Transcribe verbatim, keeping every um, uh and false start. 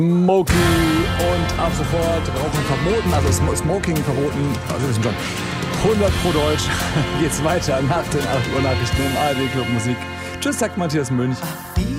Smoky und ab sofort Rauchen verboten, also Sm- Smoking verboten, also das ist schon hundert pro Deutsch. Geht's weiter nach den acht Uhr Nachrichten im A R D Club Musik. Tschüss, sagt Matthias Münch.